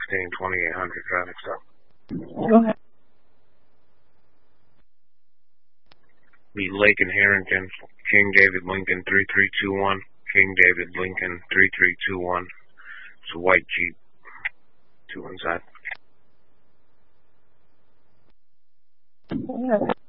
2800 traffic stop. Go ahead. Meet Lake and Harrington, King David Lincoln 3321, King David Lincoln 3321. It's a white Jeep. 2 inside. Go ahead.